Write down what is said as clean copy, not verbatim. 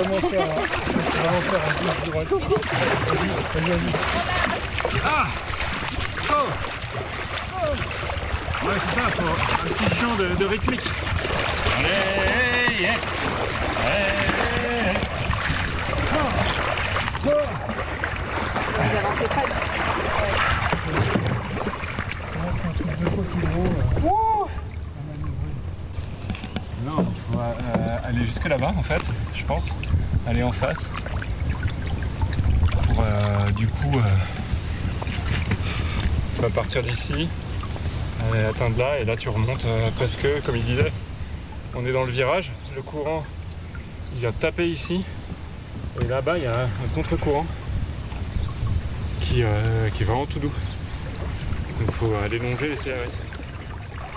vraiment faire un gauche droite. Vas-y. Ah! Oh! Ouais, c'est ça, faut un petit chant de rythmique. Allez, yeah. Allez. Vous avancez pas. Non, il faut aller jusque là-bas en fait, je pense. Aller en face. Pour du coup, tu vas partir d'ici, atteindre là, et là tu remontes presque, comme il disait, on est dans le virage, le courant il vient taper ici, et là-bas il y a un contre-courant qui est vraiment tout doux. Donc il faut aller longer les CRS.